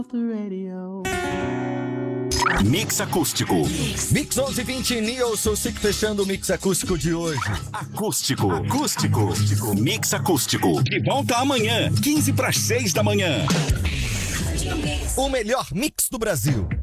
Mix acústico. Mix 1120 Neo Soul-Sick fechando o mix acústico de hoje. Acústico. Mix acústico. De volta amanhã, 5:45 da manhã. O melhor mix do Brasil.